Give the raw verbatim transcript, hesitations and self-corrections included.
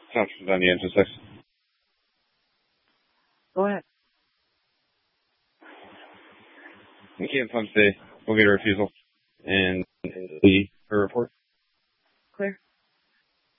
Assumptions on the engine six. Go ahead. We can't pump today. We'll get a refusal. And the